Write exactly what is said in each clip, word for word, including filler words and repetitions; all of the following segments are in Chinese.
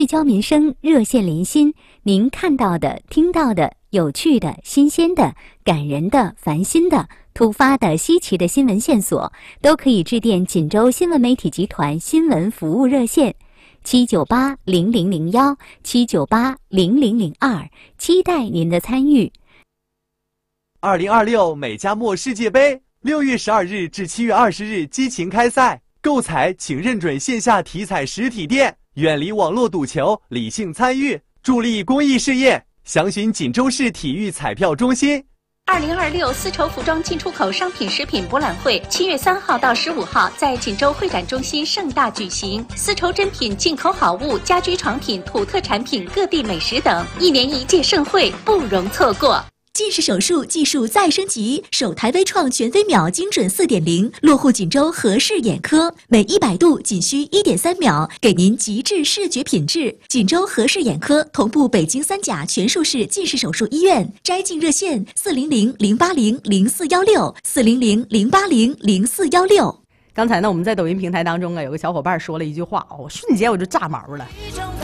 聚焦民生，热线连心，您看到的、听到的、有趣的、新鲜的、感人的、烦心的、突发的、稀奇的新闻线索，都可以致电锦州新闻媒体集团新闻服务热线七九八零零零幺七九八零零零二，期待您的参与。 二零二六美加墨世界杯六月十二日至七月二十日激情开赛，购彩请认准线下体彩实体店，远离网络赌球，理性参与，助力公益事业。详询锦州市体育彩票中心。 二零二六丝绸服装进出口商品食品博览会七月三号到十五号在锦州会展中心盛大举行，丝绸珍品、进口好物、家居床品、土特产品、各地美食等，一年一届盛会不容错过。 近视手术技术再升级，首台微创全飞秒精准 四点零 落户锦州和氏眼科，每一百度仅需 一点三秒，给您极致视觉品质。锦州和氏眼科同步北京三甲全术式近视手术医院，摘镜热线四零零零八零零四幺六四零零零八零零四幺六。 刚才呢，我们在抖音平台当中啊，有个小伙伴说了一句话，哦，瞬间我就炸毛了。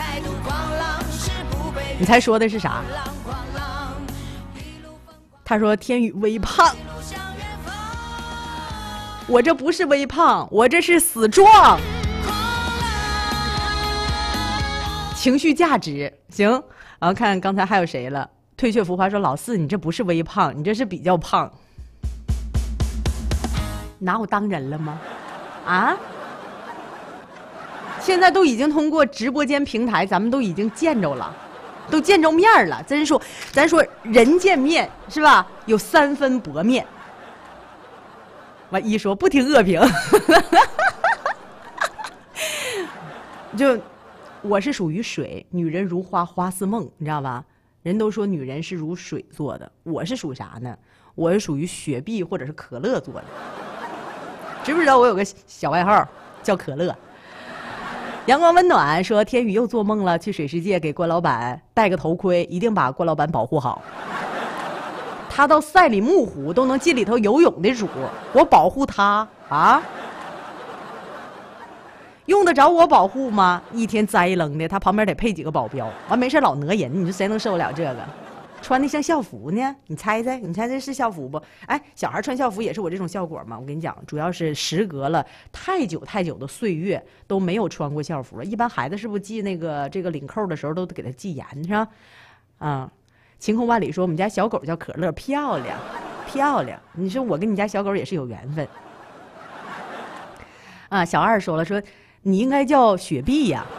你猜说的是啥？他说天宇微胖，我这不是微胖，我这是死壮。情绪价值行，然后看刚才还有谁了。退却浮华说老四你这不是微胖，你这是比较胖。拿我当人了吗？啊？现在都已经通过直播间平台咱们都已经见着了，都见着面了，真说咱说人见面是吧，有三分薄面。完一说不听恶评就我是属于水，女人如花花似梦，你知道吧，人都说女人是如水做的，我是属啥呢？我是属于雪碧或者是可乐做的。知不知道我有个小外号叫可乐？阳光温暖说天宇又做梦了，去水世界给关老板戴个头盔，一定把关老板保护好。他到赛里木湖都能进里头游泳的主，我保护他啊？用得着我保护吗？一天栽楞的，他旁边得配几个保镖，完没事老讹人，你说谁能受得了这个？穿的像校服呢，你猜猜，你猜猜是校服不？哎，小孩穿校服也是我这种效果吗？我跟你讲，主要是时隔了太久太久的岁月都没有穿过校服了。一般孩子是不是系那个这个领扣的时候都给他系严是吧？啊，晴空万里说我们家小狗叫可乐，漂亮漂亮。你说我跟你家小狗也是有缘分啊。小二说了，说你应该叫雪碧呀。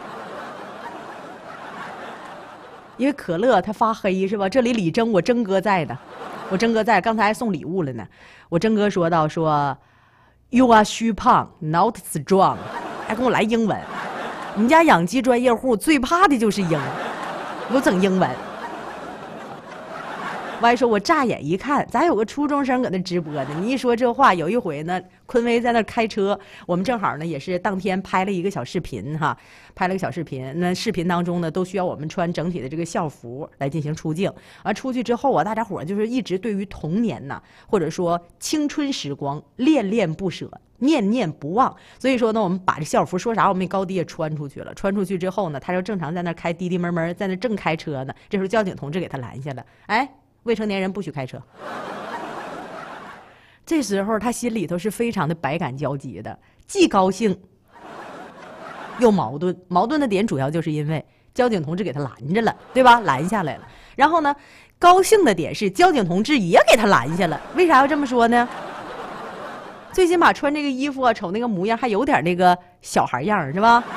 因为可乐它发黑是吧？这里李征我征哥在呢，我征哥在，刚才还送礼物了呢。我征哥说到说 ，You are 虚胖 ，not strong， 还跟我来英文。你们家养鸡专业户最怕的就是鹰，给我整英文。我还说，我乍眼一看，咱有个初中生搁那直播呢。你一说这话，有一回呢，坤威在那开车，我们正好呢也是当天拍了一个小视频哈，拍了个小视频。那视频当中呢，都需要我们穿整体的这个校服来进行出镜。完出去之后啊，大家伙就是一直对于童年呐，或者说青春时光恋恋不舍。念念不忘，所以说呢，我们把这校服说啥，我们高低也穿出去了。穿出去之后呢，他就正常在那开滴滴门门，在那正开车呢。这时候交警同志给他拦下了，哎，未成年人不许开车。这时候他心里头是非常的百感交集的，既高兴又矛盾。矛盾的点主要就是因为交警同志给他拦着了，对吧？拦下来了。然后呢，高兴的点是交警同志也给他拦下了。为啥要这么说呢？最起码穿这个衣服啊，瞅那个模样还有点那个小孩样是吧？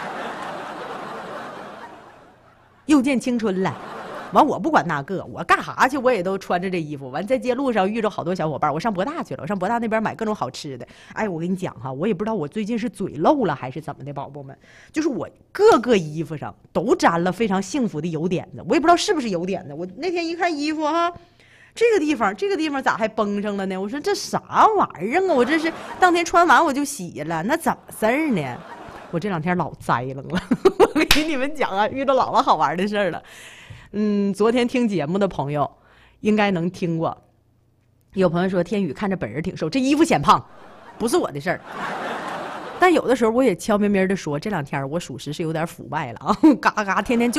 又见青春了。完我不管那个，我干哈去我也都穿着这衣服。完在街路上遇着好多小伙伴，我上博大去了，我上博大那边买各种好吃的。哎，我跟你讲哈，我也不知道我最近是嘴漏了还是怎么的，宝宝们，就是我各个衣服上都沾了非常幸福的油点子，我也不知道是不是油点子。我那天一看衣服哈，这个地方这个地方咋还崩上了呢？我说这啥玩意儿啊？我这是当天穿完我就洗了，那怎么事儿呢？我这两天老栽楞了，我给你们讲啊，遇到老了好玩的事儿了。嗯，昨天听节目的朋友应该能听过，有朋友说天宇看着本人挺瘦，这衣服显胖，不是我的事儿。但有的时候我也悄咪咪的说，这两天我属实是有点腐败了啊，嘎嘎天天就